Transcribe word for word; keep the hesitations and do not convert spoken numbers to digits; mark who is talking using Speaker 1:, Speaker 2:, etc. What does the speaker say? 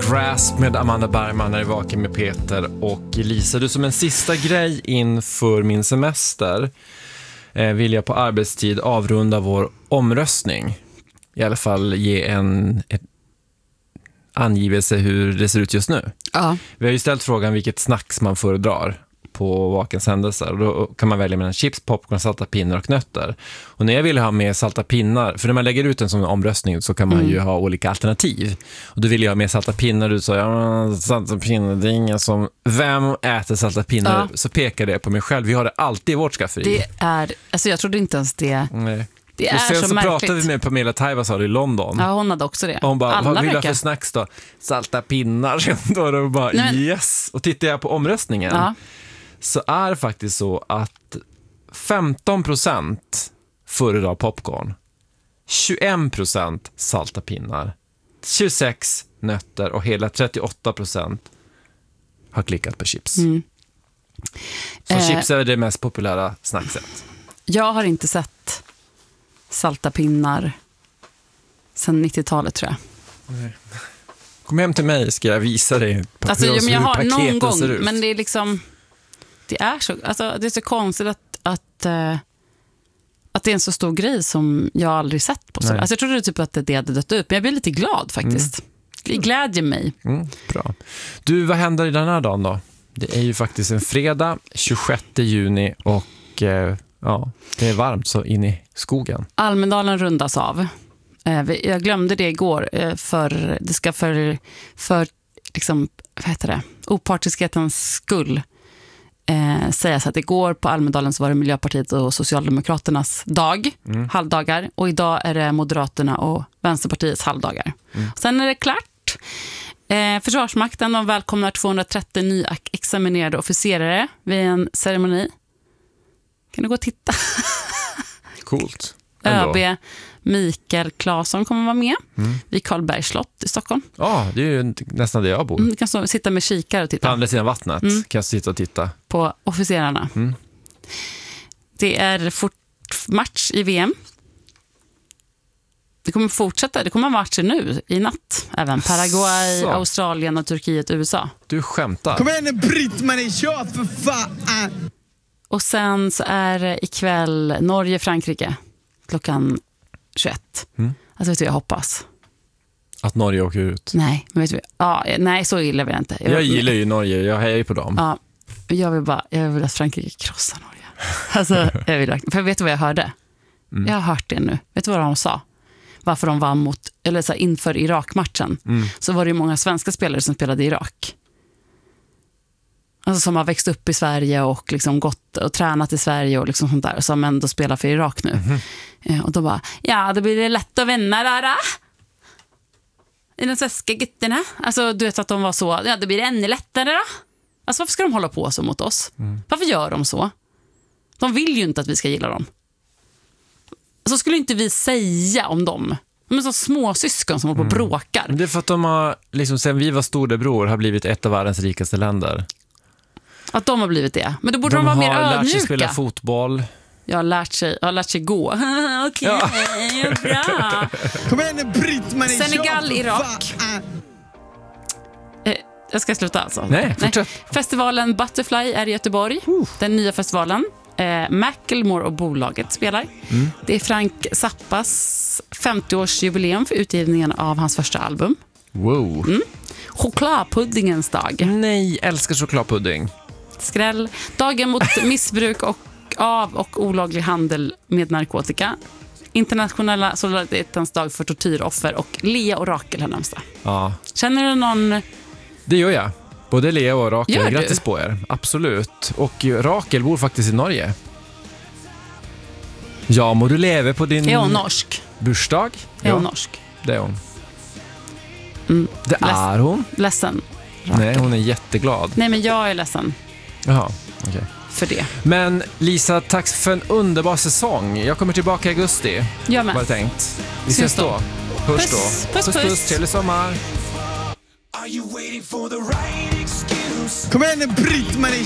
Speaker 1: Grasp med Amanda Bergman när det vaken med Peter och Lisa. Du, som en sista grej inför min semester eh, vill jag på arbetstid avrunda vår omröstning. I alla fall ge en ett angivelse hur det ser ut just nu.
Speaker 2: Ja.
Speaker 1: Vi har ju ställt frågan vilket snacks man föredrar på vakens händelser. Och då kan man välja mellan chips, popcorn, salta pinnar och nötter. Och när jag ville ha med salta pinnar, för när man lägger ut en sån omröstning så kan man mm. ju ha olika alternativ. Och då ville jag ha med salta pinnar. Du sa, ja, salta pinnar, det är ingen som... Vem äter salta pinnar? Ja. Så pekar det på mig själv. Vi har det alltid i vårt skafferi.
Speaker 2: Det är... Alltså jag trodde inte ens det...
Speaker 1: Nej.
Speaker 2: Det är
Speaker 1: och sen
Speaker 2: så,
Speaker 1: så
Speaker 2: märkligt.
Speaker 1: Pratade vi med Pamela Taivasar i London.
Speaker 2: Ja, hon hade också det.
Speaker 1: Och hon bara,
Speaker 2: alla
Speaker 1: vad vill
Speaker 2: verkar...
Speaker 1: jag för snacks då? Salta pinnar. Då och bara, Nej, men... yes. Och tittar jag på omröstningen... Ja. Så är faktiskt så att femton procent föredrar popcorn, tjugoen procent salta pinnar, tjugosex nötter och hela trettioåtta procent har klickat på chips. Mm. Så eh, chips är det mest populära snackset.
Speaker 2: Jag har inte sett salta pinnar sedan nittiotalet, tror jag.
Speaker 1: Nej. Kom hem till mig, ska jag visa dig
Speaker 2: alltså,
Speaker 1: hur,
Speaker 2: ja, men jag
Speaker 1: hur
Speaker 2: har
Speaker 1: paketen
Speaker 2: någon gång,
Speaker 1: ser ut.
Speaker 2: Men det är liksom... Det är så, alltså, det är så konstigt att, att, uh, att det är en så stor grej som jag aldrig sett på. Så. Alltså, jag trodde typ att det hade dött ut, men jag blir lite glad faktiskt. Mm. Det glädjer mig.
Speaker 1: Mm, bra. Du, vad händer i den här dagen då? Det är ju faktiskt en fredag, tjugosjätte juni och uh, ja, det är varmt så in i skogen.
Speaker 2: Almedalen rundas av. Uh, jag glömde det igår uh, för det ska för, för liksom, vad heter det? Opartiskhetens skull. Eh, sägas att igår på Almedalen så var det Miljöpartiet och Socialdemokraternas dag, mm. halvdagar, och idag är det Moderaterna och Vänsterpartiets halvdagar. Mm. Sen är det klart. Eh, Försvarsmakten de välkomnar tvåhundratrettio nyexaminerade officerare vid en ceremoni. Kan du gå och titta?
Speaker 1: Coolt.
Speaker 2: ÖB Mikael Claesson kommer vara med mm. vid Karlbergs slott i Stockholm.
Speaker 1: Ja, det är ju nästan där jag bor.
Speaker 2: Mm, du kan så, sitta med kikare och titta.
Speaker 1: På andra sidan vattnet mm. kan jag sitta och titta.
Speaker 2: På officerarna. Mm. Det är fort match i V M. Det kommer fortsätta. Det kommer matcher nu i natt. Även Paraguay, så. Australien och Turkiet, U S A.
Speaker 1: Du skämtar.
Speaker 3: Kom igen, Britt-Marie, kör för fan!
Speaker 2: Och sen så är det ikväll Norge-Frankrike. Klockan tjugoett. Mm. Alltså vet du, jag hoppas.
Speaker 1: Att Norge åker ut?
Speaker 2: Nej, men vet du, ja, nej så illa vill jag inte.
Speaker 1: Jag, jag gillar ju Norge, jag hejar ju på dem.
Speaker 2: Ja, jag vill bara, jag vill att Frankrike krossar Norge. Alltså, jag vill, för vet du vad jag hörde? Mm. Jag har hört det nu. Vet du vad de sa? Varför de vann mot, eller så här, inför Irak-matchen. Mm. Så var det ju många svenska spelare som spelade i Irak. Alltså som har växt upp i Sverige och liksom gått och tränat i Sverige och liksom sånt där, som ändå spelar för Irak nu. Mm. Och då bara, ja, då blir det lätt att vinna där. I de svenska gutterna. Alltså du vet att de var så, ja, det blir det ännu lättare då. Alltså varför ska de hålla på så mot oss? Mm. Varför gör de så? De vill ju inte att vi ska gilla dem. Så skulle inte vi säga om dem. De är så små syskon som håller på och bråkar.
Speaker 1: Mm. Det är för att de har, liksom sen vi var storebror, har blivit ett av världens rikaste länder.
Speaker 2: Att de har blivit det. Men då borde
Speaker 1: de,
Speaker 2: de vara mer ödmjuka.
Speaker 1: De har lärt sig spela fotboll.
Speaker 2: Jag har lärt sig, jag har lärt sig gå. Okej, okay, ja. Bra.
Speaker 3: Kom igen, Britt-Marie.
Speaker 2: Senegal, Irak. Eh, jag ska sluta alltså.
Speaker 1: Nej, fortsätt.
Speaker 2: Nej. Festivalen Butterfly är i Göteborg. Uh. Den nya festivalen. Eh, Macklemore och bolaget spelar. Mm. Det är Frank Zappas femtioårsjubileum för utgivningen av hans första album.
Speaker 1: Wow.
Speaker 2: Mm. Chokladpuddingens dag.
Speaker 1: Nej, älskar chokladpudding.
Speaker 2: Skräll. Dagen mot missbruk och av och olaglig handel med narkotika. Internationella solidaritetens dag för tortyroffer och Lea och Rakel här närmsta.
Speaker 1: Ja.
Speaker 2: Känner du någon...
Speaker 1: Det gör jag. Både Lea och Rakel.
Speaker 2: Gör
Speaker 1: Grattis
Speaker 2: du?
Speaker 1: på er. Absolut. Och Rakel bor faktiskt i Norge. Ja, må du leva på din...
Speaker 2: Är hon norsk?
Speaker 1: Bursdag.
Speaker 2: Är
Speaker 1: ja.
Speaker 2: hon norsk?
Speaker 1: Det är hon.
Speaker 2: Mm.
Speaker 1: Det Leds- är hon.
Speaker 2: Ledsen. Rakel.
Speaker 1: Nej, hon är jätteglad.
Speaker 2: Nej, men jag är ledsen.
Speaker 1: Jaha, okej. Okay.
Speaker 2: För det.
Speaker 1: Men Lisa, tack för en underbar säsong. Jag kommer tillbaka i augusti.
Speaker 2: Jag med.
Speaker 1: Var det tänkt. Vi ses då. Hörs
Speaker 2: puss,
Speaker 1: då.
Speaker 2: Puss, puss,
Speaker 1: puss. puss. Trevlig sommar.
Speaker 3: Kom igen, Britt-Marie,